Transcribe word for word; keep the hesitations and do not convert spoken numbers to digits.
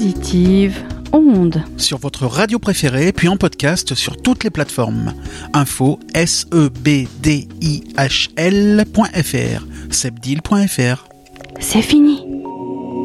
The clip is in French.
positive onde. Sur votre radio préférée, puis en podcast sur toutes les plateformes. Info S E B D I H L point F R, sebdil point F R. C'est fini.